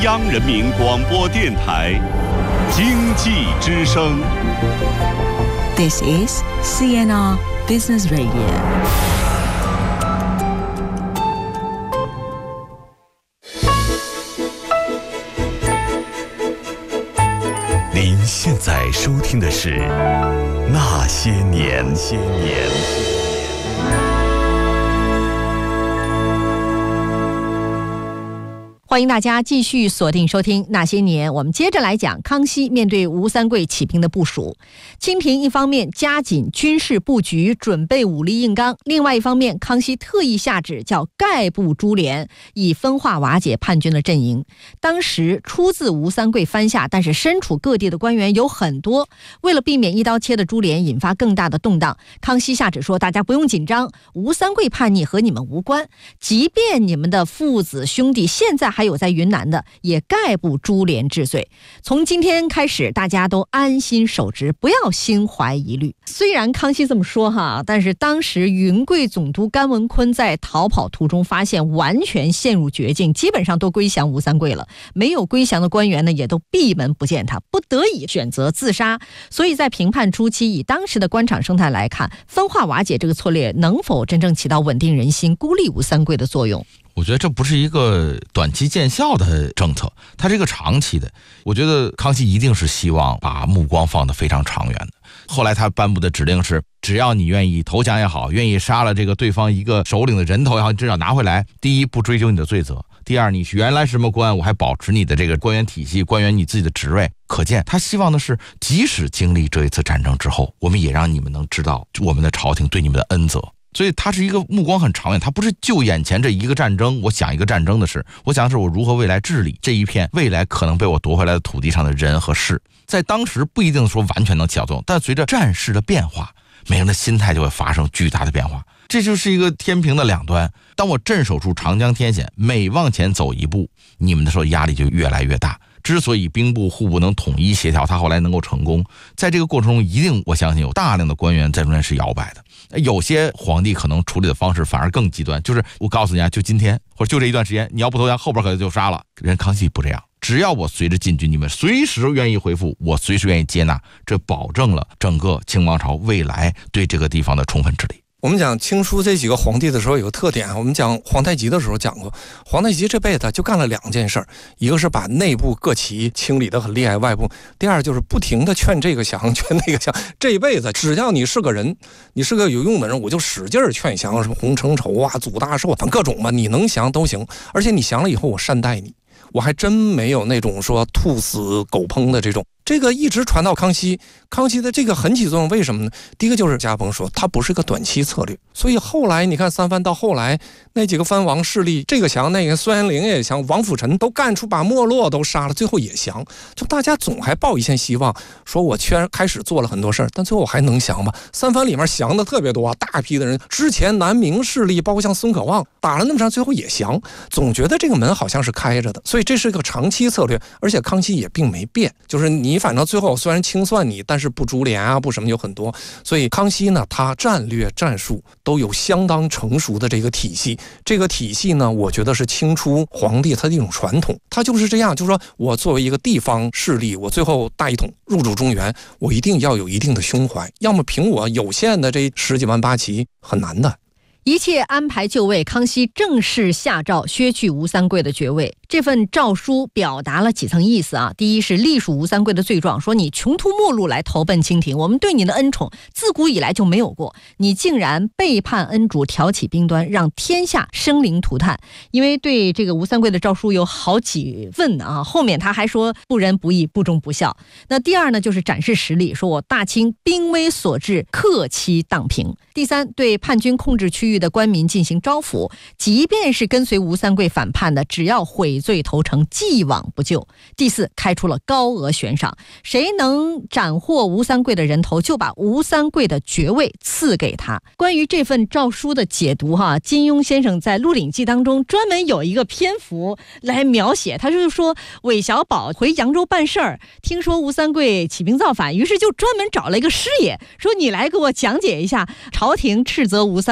央人民广播电台经济之声。 This is CNR Business Radio。 您现在收听的是《那些年》。 欢迎大家继续锁定收听那些年，我们接着来讲康熙面对吴三桂起兵的部署。清廷一方面加紧军事布局，准备武力硬刚，另外一方面康熙特意下旨叫概部株连，以分化瓦解叛军的阵营。当时出自吴三桂藩下但是身处各地的官员有很多，为了避免一刀切的株连引发更大的动荡，康熙下旨说大家不用紧张，吴三桂叛逆和你们无关，即便你们的父子兄弟现在还有在云南的，也概不株连治罪。从今天开始，大家都安心守职，不要心怀疑虑。虽然康熙这么说哈，但是当时云贵总督甘文坤在逃跑途中发现完全陷入绝境，基本上都归降吴三桂了。没有归降的官员呢，也都闭门不见他，不得已选择自杀。所以在平叛初期，以当时的官场生态来看，分化瓦解这个策略能否真正起到稳定人心、孤立吴三桂的作用？ 我觉得这不是一个短期见效的政策，它是一个长期的。我觉得康熙一定是希望把目光放得非常长远的。后来他颁布的指令是，只要你愿意投降也好，愿意杀了这个对方一个首领的人头也好，你至少拿回来。第一，不追究你的罪责；第二，你原来是什么官，我还保持你的这个官员体系，官员你自己的职位。可见他希望的是，即使经历这一次战争之后，我们也让你们能知道我们的朝廷对你们的恩泽。所以他是一个目光很长远，他不是就眼前这一个战争，我想一个战争的事，我想的是我如何未来治理这一片未来可能被我夺回来的土地上的人和事。在当时不一定说完全能起到作用，但随着战事的变化，每个人的心态就会发生巨大的变化。这就是一个天平的两端，当我镇守住长江天险，每往前走一步，你们的时候压力就越来越大。之所以兵部户部能统一协调，他后来能够成功，在这个过程中一定我相信有大量的官员在中间是摇摆的。有些皇帝可能处理的方式反而更极端，就是我告诉你啊，就今天或者就这一段时间，你要不投降，后边可能就杀了。人康熙不这样，只要我随着进军，你们随时愿意回复，我随时愿意接纳，这保证了整个清王朝未来对这个地方的充分治理。 我们讲清初这几个皇帝的时候有个特点，我们讲皇太极的时候讲过，皇太极这辈子就干了2件事，一个是把内部各旗清理得很厉害，外部；第二就是不停地劝这个降，劝那个降。这一辈子只要你是个人，你是个有用的人，我就使劲劝降，什么洪承畴啊、祖大寿，反正各种吧，你能降都行。而且你降了以后，我善待你，我还真没有那种说兔死狗烹的这种。这个一直传到康熙，康熙的这个很起作用，为什么呢？第一个就是家鹏说，它不是个短期策略，所以后来你看三藩到后来那几个藩王势力，这个降那个，孙元龄也降，王辅臣都干出把没落都杀了，最后也降，就大家总还抱一线希望，说我虽然开始做了很多事儿，但最后我还能降吗？三藩里面降的特别多，大批的人，之前南明势力包括像孙可望打了那么长，最后也降，总觉得这个门好像是开着的，所以这是个长期策略，而且康熙也并没变，就是你反正最后虽然清算你，但是不株连啊，不什么有很多，所以康熙呢，他战略战术都有相当成熟的这个体系。这个体系呢，我觉得是清初皇帝他的一种传统，他就是这样，就是说我作为一个地方势力，我最后大一统入主中原，我一定要有一定的胸怀，要么凭我有限的这10几万八旗很难的。 一切安排就位，康熙正式下诏削去吴三桂的爵位。这份诏书表达了几层意思啊？第一是隶属吴三桂的罪状，说你穷途末路来投奔清廷，我们对你的恩宠自古以来就没有过，你竟然背叛恩主，挑起兵端，让天下生灵涂炭。因为对这个吴三桂的诏书有好几份啊，后面他还说不仁不义，不忠不孝。那第二呢，就是展示实力，说我大清兵危所至，克期荡平。第三，对叛军控制区域的官民进行招抚，即便是跟随吴三桂反叛的，只要悔罪投诚，既往不咎。第四，开出了高额悬赏，谁能斩获吴三桂的人头，就把吴三桂的爵位赐给他。关于这份诏书的解读金庸先生在《鹿鼎记》当中专门有一个篇幅来描写，他就是说韦小宝回扬州办事儿，听说吴三桂起兵造反，于是就专门找了一个师爷，说你来给我讲解一下朝廷斥责吴三桂的诏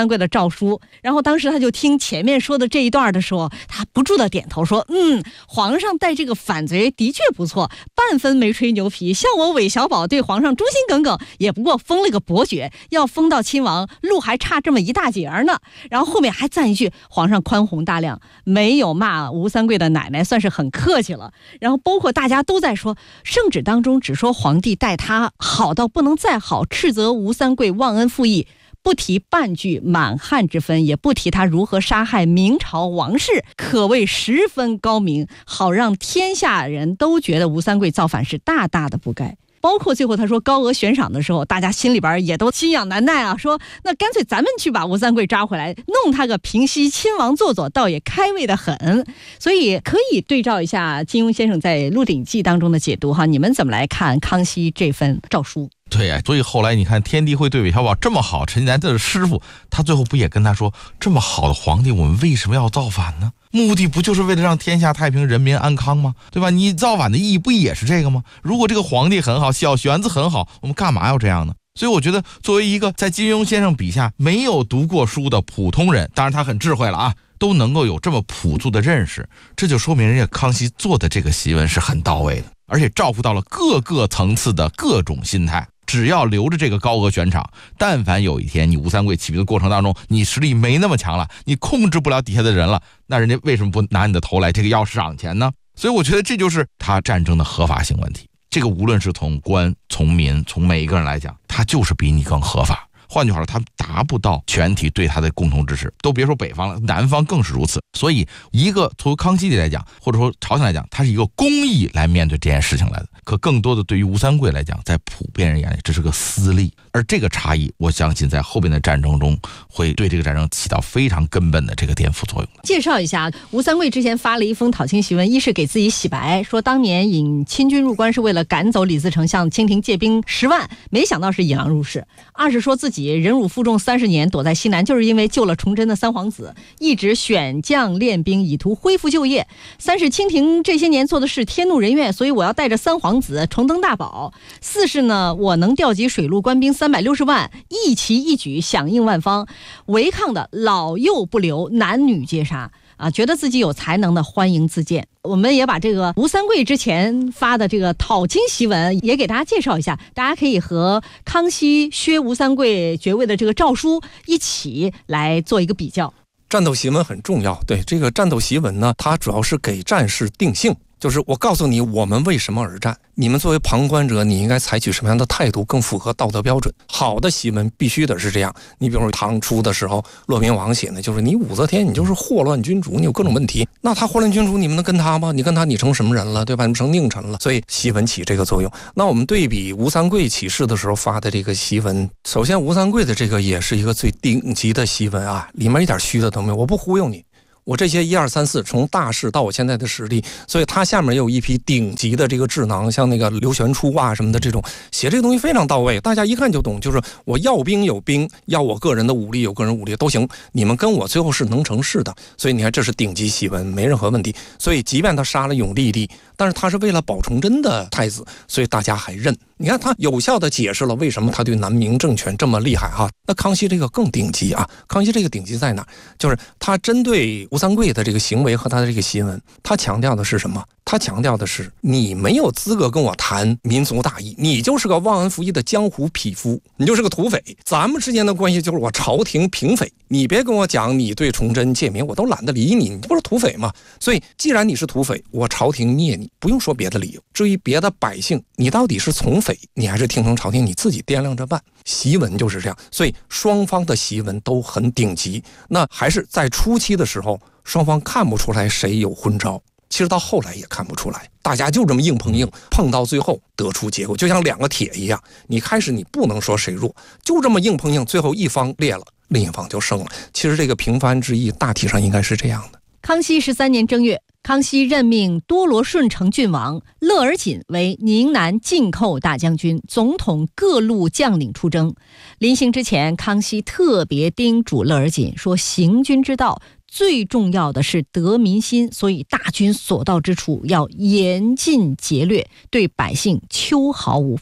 诏书。然后当时他就听前面说的这一段的时候，他不住的点头说，皇上待这个反贼的确不错，半分没吹牛皮。像我韦小宝对皇上忠心耿耿，也不过封了个伯爵，要封到亲王路还差这么一大截呢。然后后面还赞一句，皇上宽宏大量，没有骂吴三桂的奶奶，算是很客气了。然后包括大家都在说，圣旨当中只说皇帝待他好到不能再好，斥责吴三桂忘恩负义，不提半句满汉之分，也不提他如何杀害明朝王室，可谓十分高明，好让天下人都觉得吴三桂造反是大大的不该。包括最后他说高额悬赏的时候，大家心里边也都心痒难耐啊，说那干脆咱们去把吴三桂抓回来，弄他个平西亲王做做，倒也开胃的很。所以可以对照一下金庸先生在《鹿鼎记》当中的解读哈，你们怎么来看康熙这份诏书？ 对呀，所以后来你看天地会对韦小宝这么好，陈近南的师傅，他最后不也跟他说，这么好的皇帝，我们为什么要造反呢？目的不就是为了让天下太平，人民安康吗？对吧？你造反的意义不也是这个吗？如果这个皇帝很好，小玄子很好，我们干嘛要这样呢？所以我觉得作为一个在金庸先生笔下没有读过书的普通人，当然他很智慧了啊，都能够有这么朴素的认识，这就说明人家康熙做的这个檄文是很到位的，而且照顾到了各个层次的各种心态。只要留着这个高额悬赏，但凡有一天你吴三桂起兵的过程当中，你实力没那么强了，你控制不了底下的人了，那人家为什么不拿你的头来这个要赏钱呢？所以我觉得这就是他战争的合法性问题。这个无论是从官、从民、从每一个人来讲，他就是比你更合法。换句话说，他达不到全体对他的共同支持，都别说北方了，南方更是如此。所以一个从康熙来讲，或者说朝廷来讲，他是一个公义来面对这件事情来的。可更多的对于吴三桂来讲，在普遍人眼里这是个私利，而这个差异我相信在后边的战争中会对这个战争起到非常根本的这个颠覆作用。 介绍一下，吴三桂之前发了一封讨亲檄文，一是给自己洗白，说当年引清军入关是为了赶走李自成，向清廷借兵10万，没想到是引狼入室；二是说自己忍辱负重30年，躲在西南，就是因为救了崇祯的三皇子，一直选将练兵，以图恢复旧业；三是清廷这些年做的事天怒人怨，所以我要带着三皇子重登大宝；四是呢，我能调集水陆官兵360万，一齐一举响应万方，违抗的老幼不留，男女皆杀啊！觉得自己有才能的欢迎自荐。我们也把这个吴三桂之前发的这个讨亲檄文也给大家介绍一下，大家可以和康熙削吴三桂爵位的这个诏书一起来做一个比较。 战斗檄文很重要，对这个战斗檄文呢，它主要是给战士定性，就是我告诉你我们为什么而战，你们作为旁观者你应该采取什么样的态度更符合道德标准。好的檄文必须的是这样，你比如说唐初的时候骆宾王写的就是你武则天你就是祸乱君主，你有各种问题，那他祸乱君主你们能跟他吗？你跟他你成什么人了，对吧？你成佞臣了。所以檄文起这个作用。那我们对比吴三桂起事的时候发的这个檄文，首先吴三桂的这个也是一个最顶级的檄文啊，里面一点虚的都没有，我不忽悠你，我这些1、2、3、4从大事到我现在的实力，所以他下面也有一批顶级的这个智囊，像那个刘玄初啊什么的，这种写这个东西非常到位，大家一看就懂，就是我要兵有兵，要我个人的武力有个人武力都行，你们跟我最后是能成事的。所以你看这是顶级檄文，没任何问题。所以即便他杀了永历帝，但是他是为了保崇祯的太子，所以大家还认。你看他有效的解释了为什么他对南明政权这么厉害哈。那康熙这个更顶级啊，康熙这个顶级在哪？就是他针对吴三桂的这个行为和他的这个檄文，他强调的是什么？他强调的是你没有资格跟我谈民族大义，你就是个忘恩负义的江湖匹夫，你就是个土匪。咱们之间的关系就是我朝廷平匪，你别跟我讲你对崇祯借名，我都懒得理你，你不是土匪吗？所以既然你是土匪，我朝廷灭你，不用说别的理由。至于别的百姓，你到底是从匪，你还是听从朝廷，你自己掂量着办。檄文就是这样，所以双方的檄文都很顶级。那还是在初期的时候，双方看不出来谁有昏招，其实到后来也看不出来，大家就这么硬碰硬，碰到最后得出结果，就像2个铁一样，你开始你不能说谁弱，就这么硬碰硬，最后一方裂了，另一方就胜了。其实这个平番之役大体上应该是这样的。 康熙13年正月，康熙任命多罗顺承郡王乐而锦为宁南进寇大将军，总统各路将领出征。临行之前，康熙特别叮嘱乐而锦说，行军之道最重要的是得民心，所以大军所到之处要严禁劫掠，对百姓秋毫无犯。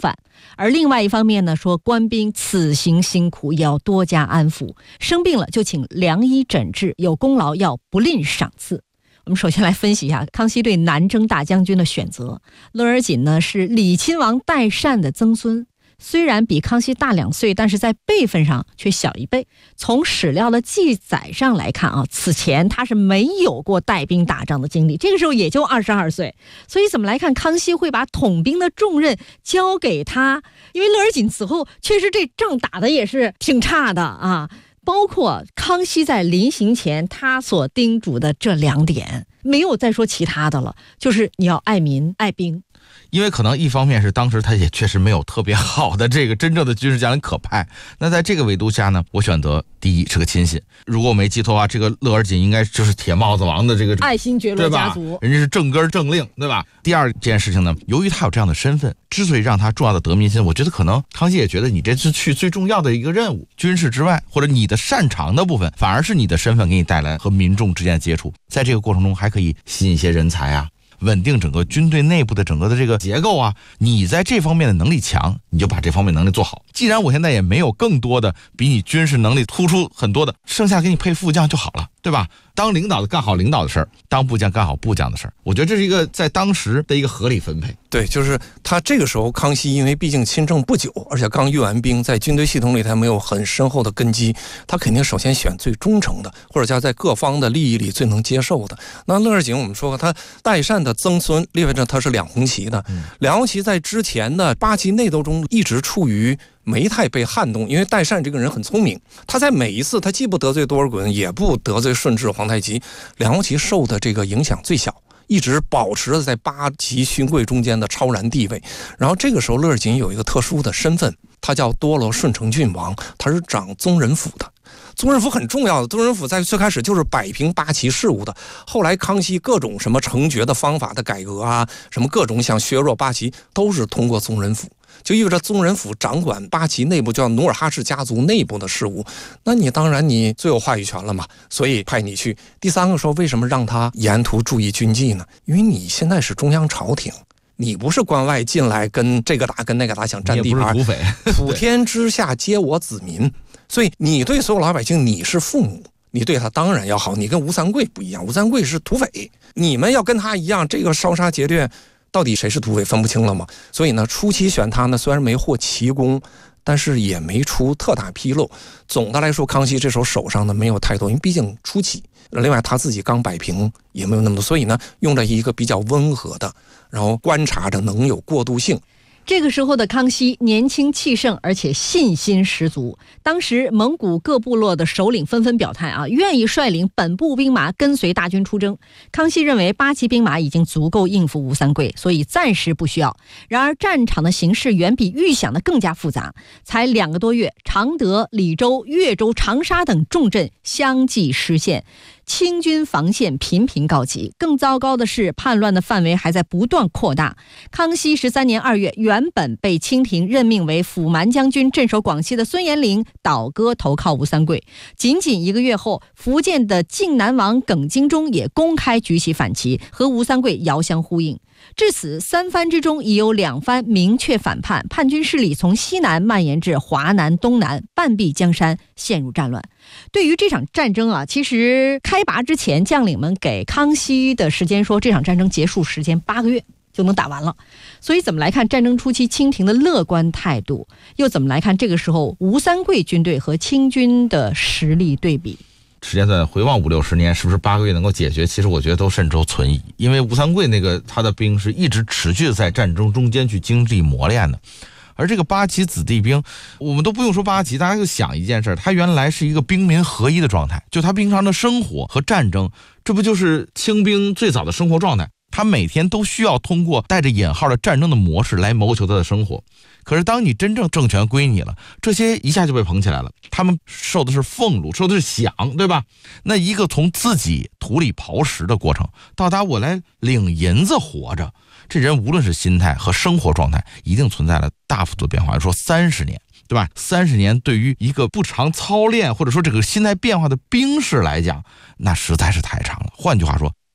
而另外一方面呢，说官兵此行辛苦，也要多加安抚，生病了就请良医诊治，有功劳要不吝赏赐。我们首先来分析一下康熙对南征大将军的选择。乐而锦呢是李亲王代善的曾孙，虽然比康熙大2岁，但是在辈分上却小1辈。从史料的记载上来看啊，此前他是没有过带兵打仗的经历，这个时候也就22岁。所以怎么来看康熙会把统兵的重任交给他？因为乐而锦此后确实这仗打的也是挺差的啊。包括康熙在临行前他所叮嘱的这2点，没有再说其他的了，就是你要爱民爱兵。 因为可能一方面是当时他也确实没有特别好的这个真正的军事将领可派，那在这个维度下呢，我选择第一是个亲信。如果我没记错啊，这个乐而锦应该就是铁帽子王的这个爱新觉罗家族， 人家是正根正令，对吧？第二件事情呢，由于他有这样的身份，之所以让他重要的得民心，我觉得可能康熙也觉得你这次去最重要的一个任务，军事之外或者你的擅长的部分，反而是你的身份给你带来和民众之间的接触，在这个过程中还可以吸引一些人才啊，稳定整个军队内部的整个的这个结构啊，你在这方面的能力强，你就把这方面能力做好。既然我现在也没有更多的比你军事能力突出很多的，剩下给你配副将就好了，对吧？当领导的干好领导的事儿，当部将干好部将的事儿，我觉得这是一个在当时的一个合理分配。 对，就是他这个时候康熙因为毕竟亲政不久，而且刚阅完兵，在军队系统里他没有很深厚的根基，他肯定首先选最忠诚的，或者叫在各方的利益里最能接受的。那乐而锦我们说过，他代善的曾孙，意味着他是2红旗的。2红旗在之前的8旗内斗中一直处于没太被撼动，因为代善这个人很聪明，他在每一次他既不得罪多尔衮，也不得罪顺治、皇太极，2红旗受的这个影响最小，一直保持着在8旗勋贵中间的超然地位。然后这个时候乐而锦有一个特殊的身份，他叫多罗顺承郡王，他是掌宗人府的。宗人府很重要的，宗人府在最开始就是摆平8旗事务的，后来康熙各种什么惩决的方法的改革啊，什么各种想削弱8旗，都是通过宗人府，就意味着宗人府掌管8旗内部叫努尔哈赤家族内部的事务，那你当然你最有话语权了嘛，所以派你去。第3个说为什么让他沿途注意军纪呢？因为你现在是中央朝廷，你不是关外进来跟这个打跟那个打想占地盘，普天之下皆我子民，所以你对所有老百姓你是父母，你对他当然要好。你跟吴三桂不一样，吴三桂是土匪，你们要跟他一样，这个烧杀劫掠到底谁是土匪分不清了吗？所以呢，初期选他呢，虽然没获奇功，但是也没出特大纰漏。总的来说，康熙这时候手上呢没有太多，因为毕竟初期，另外他自己刚摆平，也没有那么多，所以呢，用了一个比较温和的，然后观察着能有过渡性。 这个时候的康熙年轻气盛，而且信心十足。当时蒙古各部落的首领纷纷表态啊，愿意率领本部兵马跟随大军出征。康熙认为8旗兵马已经足够应付吴三桂，所以暂时不需要。然而战场的形势远比预想的更加复杂，才2个多月，常德、李州、越州、长沙等重镇相继失陷，清军防线频频告急。更糟糕的是，叛乱的范围还在不断扩大。康熙13年2月，原本被清廷任命为辅蛮将军镇守广西的孙延龄倒戈投靠吴三桂。仅仅1个月后，福建的靖南王耿精忠也公开举起反旗，和吴三桂遥相呼应。至此，3藩之中已有2藩明确反叛，叛军势力从西南蔓延至华南、东南，半壁江山，陷入战乱。对于这场战争啊，其实开拔之前，将领们给康熙的时间说，这场战争结束时间8个月就能打完了。所以怎么来看战争初期清廷的乐观态度，又怎么来看这个时候吴三桂军队和清军的实力对比？ 时间段回望50-60年，是不是8个月能够解决？其实我觉得都甚周存疑，因为吴三桂那个他的兵是一直持续在战争中间去经历磨练的。而这个8旗子弟兵，我们都不用说8旗，大家就想一件事，他原来是一个兵民合一的状态，就他平常的生活和战争，这不就是清兵最早的生活状态？他每天都需要通过带着引号的战争的模式来谋求他的生活。可是当你真正政权归你了，这些一下就被捧起来了，他们受的是俸禄，受的是饷，对吧？那一个从自己土里刨食的过程，到达我来领银子活着，这人无论是心态和生活状态，一定存在了大幅度的变化。说30年，对吧？30年对于一个不常操练或者说这个心态变化的兵士来讲，那实在是太长了。换句话说，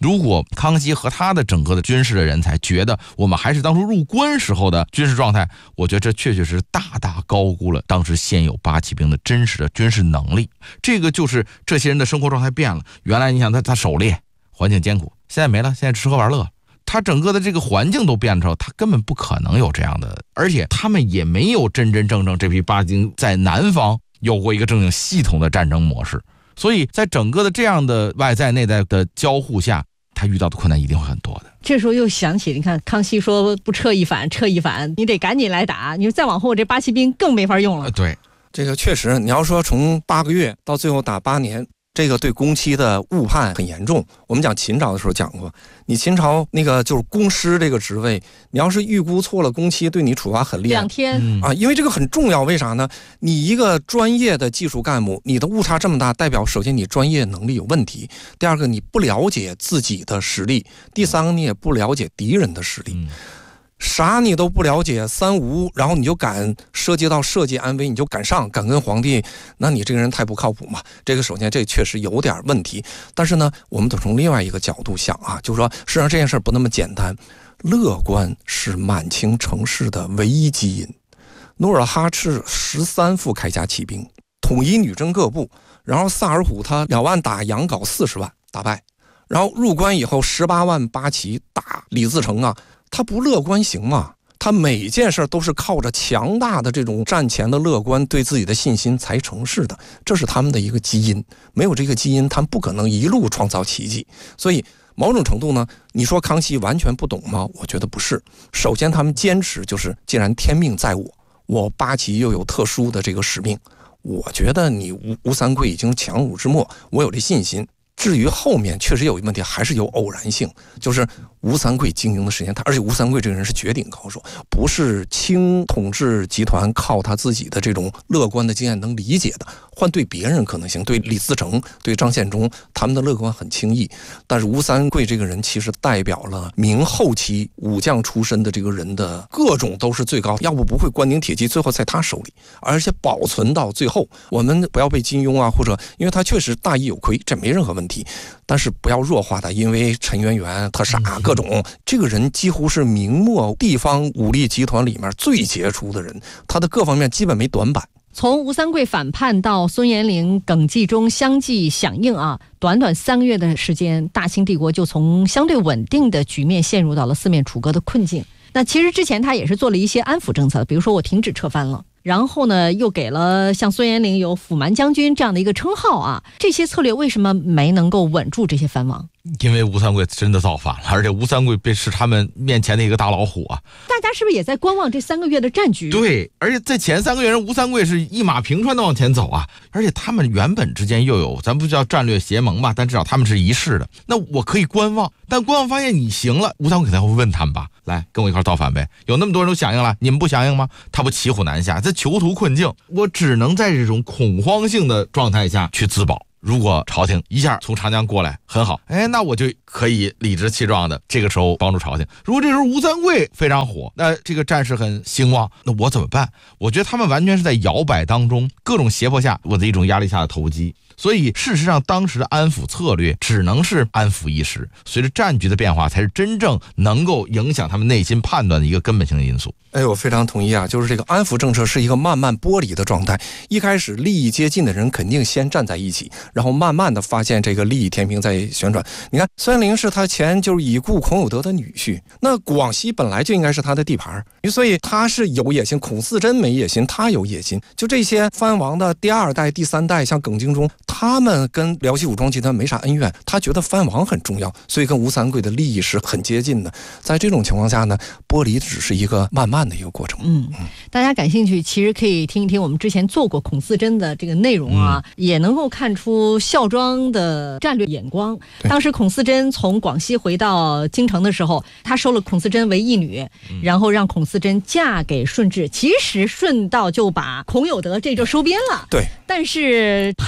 如果康熙和他的整个的军事的人才觉得我们还是当初入关时候的军事状态，我觉得这确实大大高估了当时现有八旗兵的真实的军事能力。这个就是这些人的生活状态变了，原来你想他狩猎环境艰苦，现在没了，现在吃喝玩乐，他整个的这个环境都变了之后，他根本不可能有这样的，而且他们也没有真真正正这批八旗兵在南方有过一个正经系统的战争模式，所以在整个的这样的外在内在的交互下，他遇到的困难一定会很多的。 这时候又想起，你看康熙说不撤一反，你得赶紧来打，你再往后这八旗兵更没法用了。 对， 这个确实，你要说从8个月到最后打8年，这个对工期的误判很严重。我们讲秦朝的时候讲过，你秦朝那个就是公师这个职位，你要是预估错了工期，对你处罚很厉害。2 天啊，因为这个很重要。为啥呢？你一个专业的技术干部，你的误差这么大，代表首先你专业能力有问题，第二个你不了解自己的实力，第三个你也不了解敌人的实力。啥你都不了解，三无，然后你就敢涉及到社稷安危，你就敢跟皇帝，那你这个人太不靠谱嘛。这个首先这确实有点问题，但是呢，我们得从另外一个角度想啊，就是说实际上这件事不那么简单。乐观是满清城市的唯一基因。努尔哈赤13副铠甲骑兵，统一女真各部，然后萨尔浒他2万打杨镐40万打败，然后入关以后18万八旗打李自成啊。他不乐观行吗？他每件事都是靠着强大的这种战前的乐观，对自己的信心才成事的，这是他们的一个基因。没有这个基因，他们不可能一路创造奇迹。所以某种程度呢，你说康熙完全不懂吗？我觉得不是。首先他们坚持就是，既然天命在我八旗又有特殊的这个使命，我觉得你吴三桂已经强弩之末，我有这信心。至于后面确实有一个问题，还是有偶然性，就是吴三桂经营的时间，而且吴三桂这个人是绝顶高手，不是清统治集团靠他自己的这种乐观的经验能理解的。换对别人可能行，对李自成、对张献忠，他们的乐观很轻易。但是吴三桂这个人其实代表了明后期武将出身的这个人的各种都是最高，要不会关宁铁骑最后在他手里，而且保存到最后。我们不要被金庸啊，或者因为他确实大意有亏，这没任何问题。但是不要弱化他，因为陈圆圆他傻各种，这个人几乎是明末地方武力集团里面最杰出的人，他的各方面基本没短板。 从吴三桂反叛到孙延龄、耿继忠相继响应啊，短短3个月的时间，大清帝国就从相对稳定的局面陷入到了四面楚歌的困境。那其实之前他也是做了一些安抚政策，比如说我停止撤藩了，然后呢又给了像孙延龄有辅蛮将军这样的一个称号啊，这些策略为什么没能够稳住这些藩王？ 因为吴三桂真的造反了，而且吴三桂是他们面前的一个大老虎啊！ 大家是不是也在观望这3个月的战局？ 对，而且在前3个月，吴三桂是一马平川的往前走啊！而且他们原本之间又有，咱不叫战略结盟吧，但至少他们是一致的。那我可以观望，但观望发现你行了，吴三桂肯定会问他们吧：来，跟我一块造反呗！有那么多人都响应了，你们不响应吗？他不骑虎难下，在囚徒困境，我只能在这种恐慌性的状态下去自保。如果朝廷一下从长江过来，很好，那我就可以理直气壮的这个时候帮助朝廷。如果这时候吴三桂非常火，那这个战事很兴旺，那我怎么办？我觉得他们完全是在摇摆当中，各种胁迫下，我的一种压力下的投机。所以事实上当时的安抚策略只能是安抚一时，随着战局的变化才是真正能够影响他们内心判断的一个根本性的因素。 我非常同意啊，就是这个安抚政策是一个慢慢剥离的状态。一开始利益接近的人肯定先站在一起，然后慢慢的发现这个利益天平在旋转。你看孙延龄是他前就是已故孔有德的女婿，那广西本来就应该是他的地盘，所以他是有野心。孔嗣珍没野心，他有野心。就这些藩王的第2代、第3代，像耿精忠，他们跟辽西武装集团没啥恩怨，他觉得藩王很重要，所以跟吴三桂的利益是很接近的。在这种情况下呢，剥离只是一个慢慢的一个过程。 大家感兴趣其实可以听一听我们之前做过孔嗣珍的这个内容啊，也能够看出孝庄的战略眼光。当时孔嗣珍从广西回到京城的时候，他收了孔嗣珍为义女，然后让孔嗣珍嫁给顺治。其实顺道就把孔有德这就收编了。 对， 但是叛逆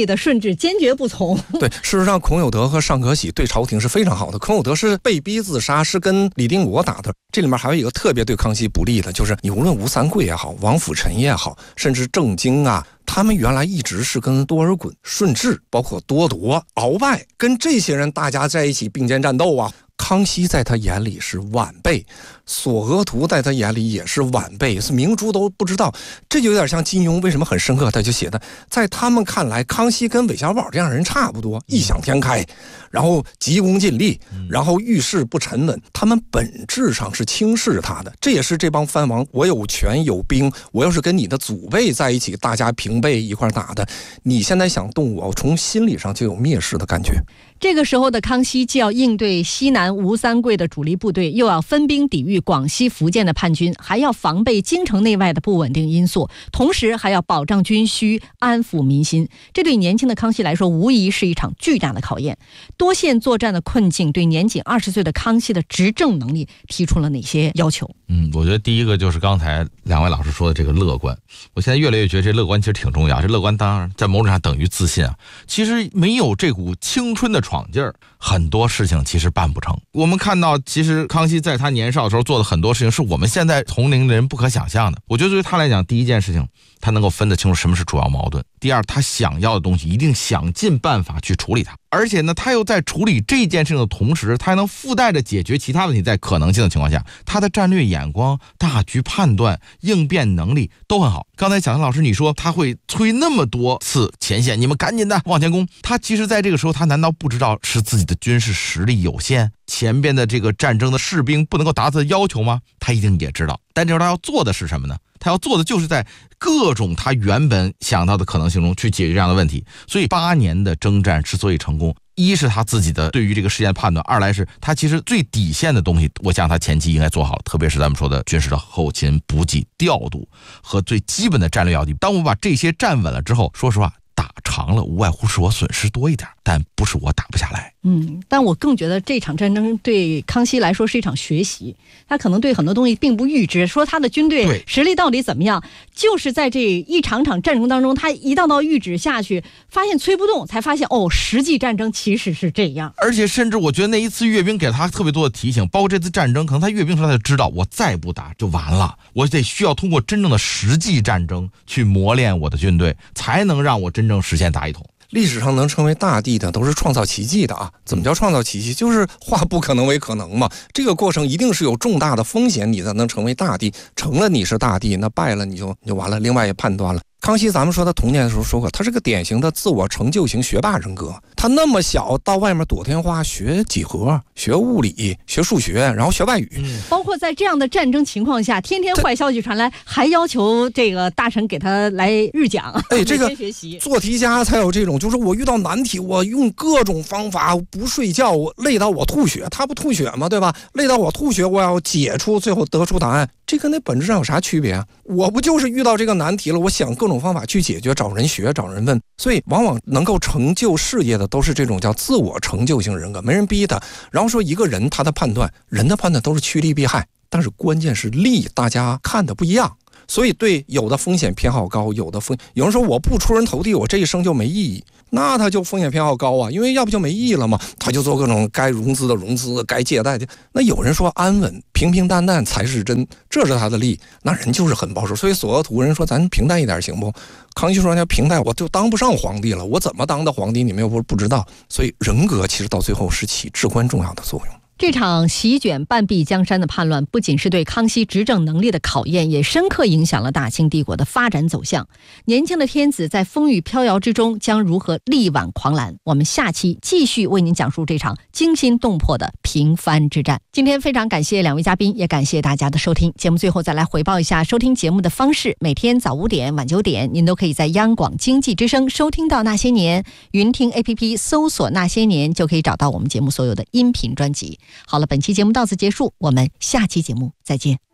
的顺治，坚决不从。 对，事实上孔有德和尚可喜对朝廷是非常好的。孔有德是被逼自杀，是跟李定国打的。这里面还有一个特别对康熙不利的，就是你无论吴三桂也好，王辅臣也好，甚至郑经啊，他们原来一直是跟多尔衮、顺治，包括多铎、鳌拜，跟这些人大家在一起并肩战斗啊。康熙在他眼里是晚辈，索额图在他眼里也是晚辈，是明珠都不知道。这就有点像金庸为什么很深刻，他就写的，在他们看来，康熙跟韦小宝这样人差不多，异想天开，然后急功近利，然后遇事不沉稳，他们本质上是轻视他的。这也是这帮藩王，我有权有兵，我要是跟你的祖辈在一起，大家平辈一块打的，你现在想动我，从心理上就有蔑视的感觉。 这个时候的康熙既要应对西南吴三桂的主力部队，又要分兵抵御广西福建的叛军，还要防备京城内外的不稳定因素，同时还要保障军需，安抚民心。这对年轻的康熙来说无疑是一场巨大的考验。多线作战的困境对年仅20岁的康熙的执政能力提出了哪些要求？ 我觉得第一个就是刚才两位老师说的这个乐观。我现在越来越觉得这乐观其实挺重要，这乐观当然在某种上等于自信啊。其实没有这股青春的闯劲儿，很多事情其实办不成。我们看到其实康熙在他年少的时候做的很多事情是我们现在同龄的人不可想象的。我觉得对于他来讲，第一件事情他能够分得清楚什么是主要矛盾，第二他想要的东西一定想尽办法去处理它，而且呢他又在处理这件事情的同时，他还能附带着解决其他问题。在可能性的情况下，他的战略眼光、大局判断、应变能力都很好。刚才蒋老师你说他会催那么多次前线，你们赶紧的往前攻，他其实在这个时候他难道不知道是自己的军事实力有限，前边的这个战争的士兵不能够达到要求吗？他一定也知道，但这时候他要做的是什么呢？他要做的就是在各种他原本想到的可能性中去解决这样的问题。所以8年的征战之所以成功，一是他自己的对于这个事件判断，二来是他其实最底线的东西，我想他前期应该做好了，特别是咱们说的军事的后勤补给调度和最基本的战略要地。当我把这些站稳了之后，说实话打长了无外乎是我损失多一点，但不是我打不下来。 但我更觉得这场战争对康熙来说是一场学习，他可能对很多东西并不预知，说他的军队实力到底怎么样，就是在这一场场战争当中，他一道预指下去，发现催不动，才发现实际战争其实是这样。 而且甚至我觉得那一次阅兵给他特别多的提醒，包括这次战争，可能他阅兵时候他就知道，我再不打就完了，我得需要通过真正的实际战争去磨练我的军队，才能让我真正实现大一统。 历史上能成为大帝的都是创造奇迹的啊！怎么叫创造奇迹？就是化不可能为可能嘛。这个过程一定是有重大的风险，你才能成为大帝。成了你是大帝，那败了你就完了。另外也判断了，康熙咱们说他童年的时候说过，他是个典型的自我成就型学霸人格。他那么小到外面躲天花，学几何、学物理、学数学，然后学外语。 包括在这样的战争情况下，天天坏消息传来，还要求这个大臣给他来日讲。 这个学习做题家才有这种，就是我遇到难题，我用各种方法不睡觉，我累到我吐血，他不吐血吗？对吧？累到我吐血，我要解出，最后得出答案。这跟那本质上有啥区别啊？我不就是遇到这个难题了，我想各种方法去解决，找人学，找人问。所以往往能够成就事业的都是这种叫自我成就型人格，没人逼他。然后说一个人他的判断，人的判断都是趋利避害，但是关键是利，大家看的不一样。所以对有的风险偏好高，有人说我不出人头地，我这一生就没意义，那他就风险偏好高啊，因为要不就没意义了嘛，他就做各种该融资的融资，该借贷的。那有人说安稳平平淡淡才是真，这是他的利，那人就是很保守。所以索额图人说咱平淡一点行不？康熙说要平淡，我就当不上皇帝了，我怎么当的皇帝你们又不知道。所以人格其实到最后是起至关重要的作用。 这场席卷半壁江山的叛乱，不仅是对康熙执政能力的考验，也深刻影响了大清帝国的发展走向。年轻的天子在风雨飘摇之中，将如何力挽狂澜？我们下期继续为您讲述这场惊心动魄的平藩之战。今天非常感谢两位嘉宾，也感谢大家的收听。节目最后再来回报一下收听节目的方式：每天早5点、晚9点，您都可以在央广经济之声收听到那些年，云听 APP 搜索那些年，就可以找到我们节目所有的音频专辑。好了，本期节目到此结束，我们下期节目再见。